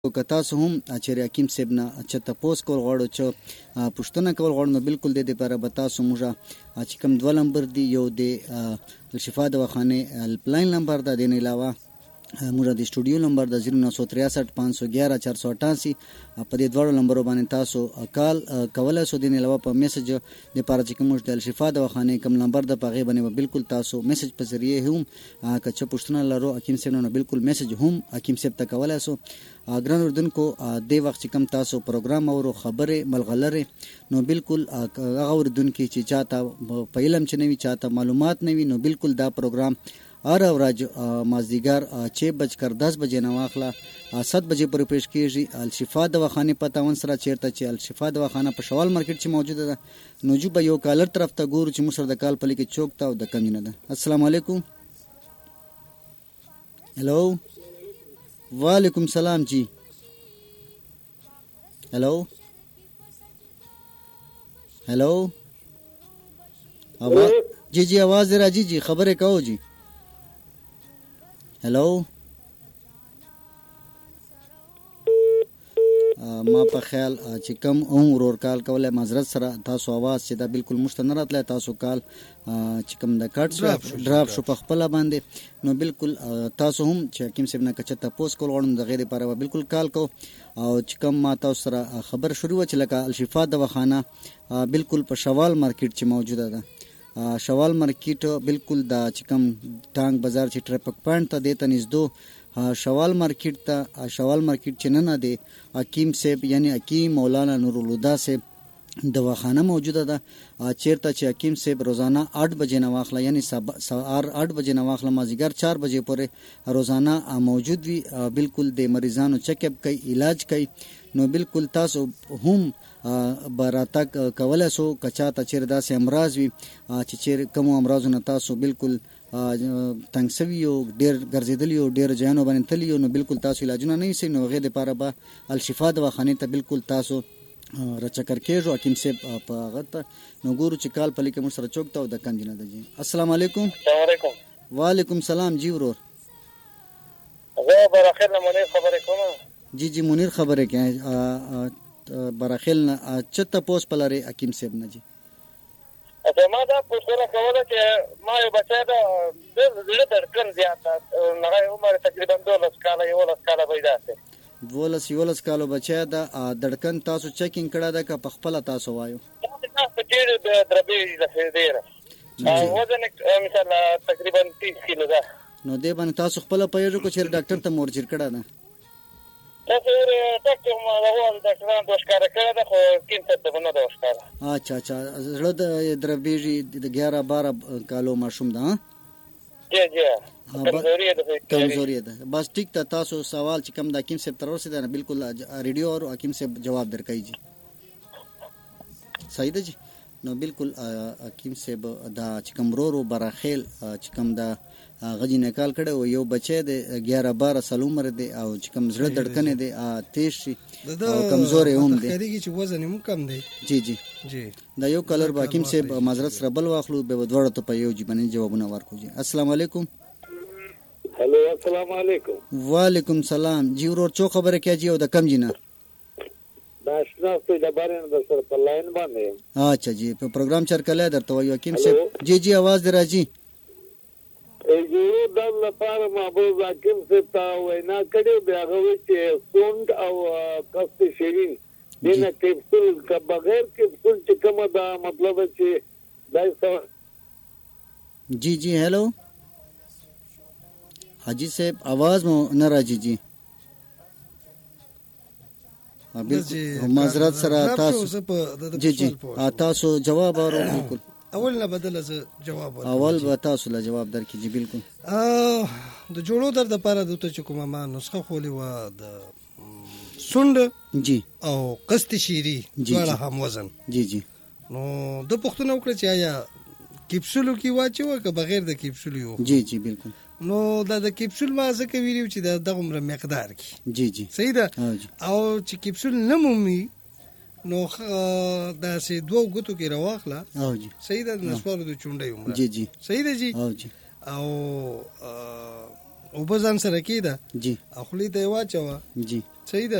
که تاسو هم چیرې حکیم صاحب نه چې تپوس کول غواړو چې پوښتنه کول غواړو نو بالکل د دې لپاره به تاسو موږ چې کوم 2 نمبر دی یو د الشفا دواخانې هیلپلاین نمبر ده د نه علاوه موږ د سټوډیو نمبر د 0963 511 488 په دې دوه نمبرو باندې تاسو کال کولای شئ د نه علاوه په میسج د لپاره چې کوم د الشفا دواخانې کوم نمبر د پغې باندې بالکل تاسو میسج په ذریعه هم که چې پوښتنه لرو حکیم صاحب نو بالکل میسج هم حکیم صاحب ته کولای شئ. ګران اردوونکو د وخت چې کوم تاسو پروګرام او خبره ملغلره نو بالکل هغه اردوونکو چې چاته په علم چې نوي چاته معلومات نوي نو بالکل دا پروګرام ار اوراج مازدیګر 6:10 بجې نه واخله 7 بجې پورې پیش کیږي. الشفا دواخانې په تاون سره چیرته چې الشفا دواخانه په شوال مارکیټ چې موجوده ده نو جو به یو کالر طرف ته ګورو چې موږ سره د کال په لکه چوک ته او د کمینه ده. السلام علیکم. هلو وعلیکم سلام جی. هلو هلو آواز جی جی آواز راځي جی خبره کوو جی. هلو ما په خیال چې کم ورور کال کوله معذرت سره تاسو आवाज چې دا بالکل مشته نه راتله تاسو کال چې کم د کټ ډراپ شو په خپل باندې نو بالکل تاسو هم چې حکیم صاحب نه کچته پوس کول غواړم د غیر لپاره بالکل کال کو او چې کم ما تاسو سره خبر شروع چې لکه الشفا دواخانه بالکل په شوال مارکیټ چې موجوده ده. شوال مارکیټ بالکل د چې کم ټانګ بازار چې ټریفک پوینټ ته دیته نږدې شوال مارکیټ چې نه دی حکیم صاحب یعنی حکیم مولانا نور الهدى صاحب دواخانه موجوده ده چیرته چې حکیم صاحب روزانه 8 بجې نه واخله یعنی سهار 8 بجې نه واخله مازیګر 4 بجې پورې روزانه موجود وي. بالکل د مریضانو چیک اپ کوي علاج کوي نو بالکل تاسو هم براتک کولای شو کچا ته چیر داسې امراض وي چې چیر کوم امراضونه تاسو بالکل تنګ سوي او ډیر ګرځیدلی او ډیر ځانو باندې تلی نو بالکل تاسو علاجونه نه یې نو غیر لپاره به الشفا دواخانې ته بالکل تاسو رچکر کېږو حکیم صاحب په هغه ته نو ګورو چې کال په لیکه موږ سره چوک ته او د کنجنه ده جی. السلام علیکم. السلام علیکم. وعلیکم سلام جی ورور. زه براخیل منیر خبرې کوم. جی جی منیر خبرې کوي براخیل نه چته پوس پلاره حکیم صاحب نه جی. اته ما دا پوښتنه کوله چې ما یو بچا دا د زړه دړکن زیات نه عمر تقریبا 12 کاله یو 12 کاله پیدا شي 12 کالو بچا دا دړکن تاسو چیکینګ کړه دا که په خپل تاسو وایو تاسو ډېر دربي لفظیره وزن مثلا تقریبا 30 کیلو ده نو دې باندې تاسو خپل پیژو کو چې ډاکټر ته مورچر کړه نه تاسو ډاکټر ما له ډاکټرانو د ښکار کړه ده خو کینته ته نه ده ښکار. اچھا زړه د دربيږي د 11-12 کالو ماشوم ده. جی کمزوري ده بس ټیک ته تاسو سوال چې کوم د حکیم صاحب تر اوسه ده بالکل ریډیو او حکیم صاحب جواب درکړي جی. صحیح ده جی. نو بالکل حکیم صاحب دا چې کوم ورو براخیل چې کوم دا غجی نکال کړه او یو بچی دی 11-12 سال عمر دی او چې کوم زړه دړکنه دی تیز شي او کمزوري هم دی خریږي چې وزن هم کم دی. جی دا یو کلر با حکیم صاحب معذرت سره بل واخلو به ودوړو ته په یو جی باندې جوابونه ورکو جی. السلام علیکم. هلو السلام علیکم. وعلیکم سلام جی ورور چو خبره کوي جی او د کم جی نه داشنا څه د بارن د سر په لاین باندې اچھا جی په پروګرام چرکله درته وایو حکیم صاحب جی आवाज درځي یو د لپاره محبوب حکیم صاحب ته وینا کړي بیا غوي چې سوند او کست شیرین دینه کپسول کا بغیر کپسول چې کومه دا مطلب چې دای جی هلو حاجی صاحب आवाज مو نه راځي جی. معذرت سره تاسو جی تاسو جواب اورو بالکل اول نه بدل ز جواب اول به تاسو له جواب درکې جی بالکل د جوړو درد لپاره د ته کومه ما نسخه خولي و د سوند جی او قسط شيري ډول هم وزن جی نو د پښتنو وکړه چې آیا کپسولو کې واچو که بغیر د کپسولو یو جی بالکل نو دا د کپسول ما ځکه ویلو چې دغه عمر مقدار کې جی صحیح ده او چې کپسول نه مومي نو دا سه دوه غوتو کې راواخله او جی صحیح ده نسوارو د چونډې عمر جی صحیح ده جی او جی او اوبه ځان سره کېده جی خولې ته یې واچوه جی صحیح ده